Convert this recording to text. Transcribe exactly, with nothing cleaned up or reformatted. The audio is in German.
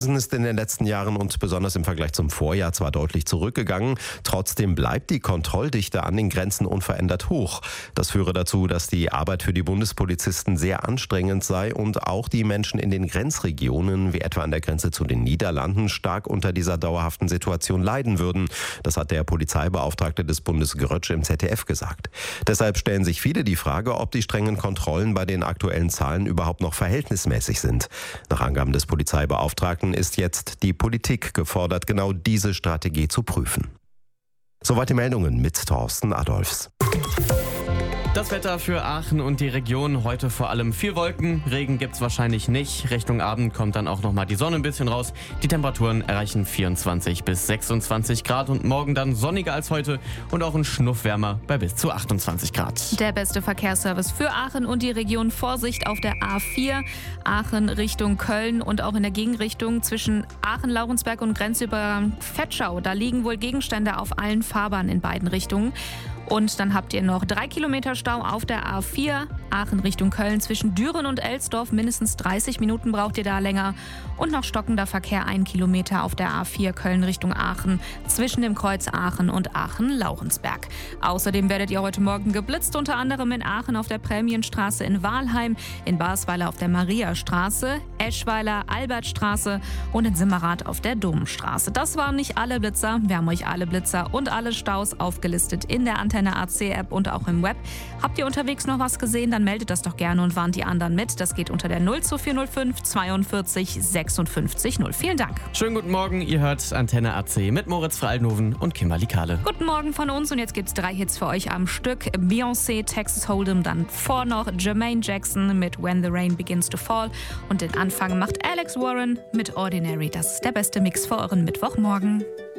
Ist in den letzten Jahren und besonders im Vergleich zum Vorjahr zwar deutlich zurückgegangen, trotzdem bleibt die Kontrolldichte an den Grenzen unverändert hoch. Das führe dazu, dass die Arbeit für die Bundespolizisten sehr anstrengend sei und auch die Menschen in den Grenzregionen, wie etwa an der Grenze zu den Niederlanden, stark unter dieser dauerhaften Situation leiden würden. Das hat der Polizeibeauftragte des Bundes Grötsch im Z D F gesagt. Deshalb stellen sich viele die Frage, ob die strengen Kontrollen bei den aktuellen Zahlen überhaupt noch verhältnismäßig sind. Nach Angaben des Polizeibeauftragten ist jetzt die Politik gefordert, genau diese Strategie zu prüfen. Soweit die Meldungen mit Thorsten Adolfs. Das Wetter für Aachen und die Region heute vor allem viel Wolken, Regen gibt's wahrscheinlich nicht. Richtung Abend kommt dann auch nochmal die Sonne ein bisschen raus. Die Temperaturen erreichen vierundzwanzig bis sechsundzwanzig Grad und morgen dann sonniger als heute und auch ein Schnuff wärmer bei bis zu achtundzwanzig Grad. Der beste Verkehrsservice für Aachen und die Region. Vorsicht auf der A vier, Aachen Richtung Köln und auch in der Gegenrichtung zwischen Aachen-Laurensberg und Grenzübergang Vetschau. Da liegen wohl Gegenstände auf allen Fahrbahnen in beiden Richtungen. Und dann habt ihr noch drei Kilometer Stau auf der A vier, Aachen Richtung Köln zwischen Düren und Elsdorf. Mindestens dreißig Minuten braucht ihr da länger. Und noch stockender Verkehr, ein Kilometer auf der A vier Köln Richtung Aachen zwischen dem Kreuz Aachen und Aachen-Laurensberg. Außerdem werdet ihr heute Morgen geblitzt, unter anderem in Aachen auf der Prämienstraße in Wahlheim, in Basweiler auf der Mariastraße, Eschweiler, Albertstraße und in Simmerath auf der Domstraße. Das waren nicht alle Blitzer. Wir haben euch alle Blitzer und alle Staus aufgelistet in der Antenne A C App und auch im Web. Habt ihr unterwegs noch was gesehen, dann meldet das doch gerne und warnt die anderen mit. Das geht unter der null zwei vier null fünf zweiundvierzig sechsundfünfzig null. Vielen Dank. Schönen guten Morgen, ihr hört Antenne A C mit Moritz Fraldenhoven und Kimberly Kahle. Guten Morgen von uns und jetzt gibt's drei Hits für euch am Stück. Beyoncé, Texas Hold'em, dann vor noch Jermaine Jackson mit When the Rain Begins to Fall und den Anfang macht Alex Warren mit Ordinary. Das ist der beste Mix für euren Mittwochmorgen.